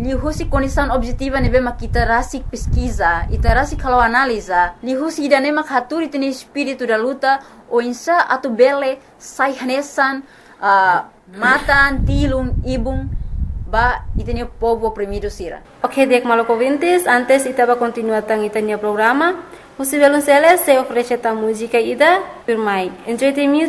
lihusi condição objetiva nebe makita rasik pesquisa, ita rasik kalau analisa, lihusi idane makhaturi tini espírito da luta, o insa atu bele sai hanesan, matan, tilum, ibum, ba itene povo oprimido sira. Ok, dek maloko ouvintes, antes itaba continuar tang itania programa, o Violonceles se oferece a música ida por mai. Enjoy the music.